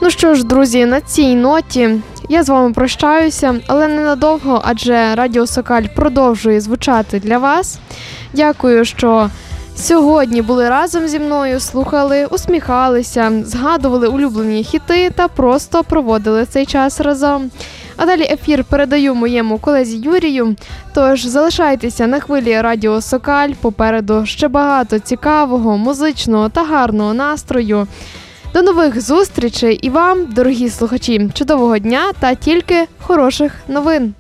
Ну що ж, друзі, на цій ноті я з вами прощаюся, але ненадовго, адже Радіо Сокаль продовжує звучати для вас. Дякую, що сьогодні були разом зі мною, слухали, усміхалися, згадували улюблені хіти та просто проводили цей час разом. А далі ефір передаю моєму колезі Юрію, тож залишайтеся на хвилі Радіо Сокаль, попереду ще багато цікавого, музичного та гарного настрою. До нових зустрічей і вам, дорогі слухачі, чудового дня та тільки хороших новин!